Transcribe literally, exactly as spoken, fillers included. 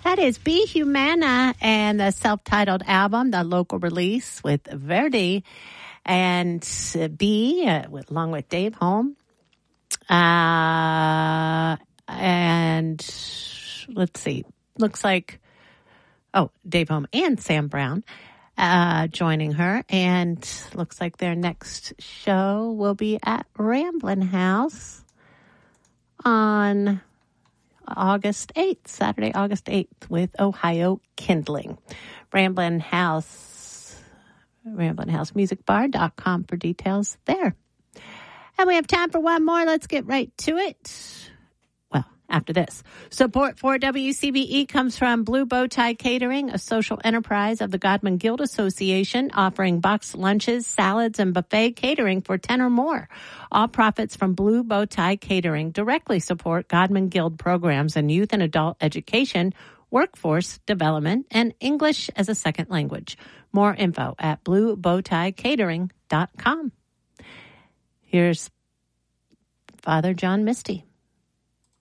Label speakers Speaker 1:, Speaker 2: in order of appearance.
Speaker 1: That is Be Humana and the self-titled album, the local release with Verdi and B, uh, with, along with Dave Holm. Uh, and let's see, looks like, oh, Dave Holm and Sam Brown uh, joining her. And looks like their next show will be at Ramblin' House on August eighth, Saturday, August eighth, with Ohio Kindling. Ramblin' House, ramblin house music bar dot com for details there. And we have time for one more. Let's get right to it. Well, after this. Support for W C B E comes from Blue Bow Tie Catering, a social enterprise of the Godman Guild Association, offering boxed lunches, salads, and buffet catering for ten or more. All profits from Blue Bow Tie Catering directly support Godman Guild programs in youth and adult education, workforce development, and English as a second language. More info at blue bow tie catering dot com. Here's Father John Misty.